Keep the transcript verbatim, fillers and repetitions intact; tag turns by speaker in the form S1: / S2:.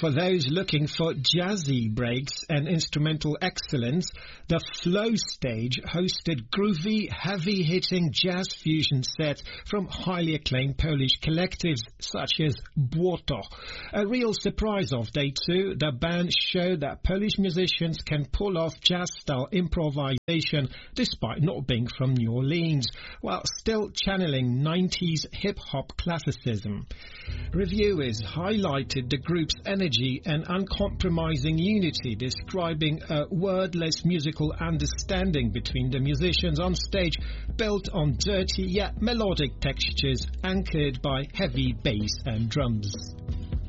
S1: For those looking for jazzy breaks and instrumental excellence, the Flow Stage hosted groovy, heavy-hitting jazz fusion sets from highly acclaimed Polish collectives such as Błoto. A real surprise of day two, the band showed that Polish musicians can pull off jazz-style improvisation despite not being from New Orleans, while still channeling nineties hip-hop classicism. Reviewers highlighted the group's energy and uncompromising unity, describing a wordless musical understanding between the musicians on stage, built on dirty yet melodic textures anchored by heavy bass and drums.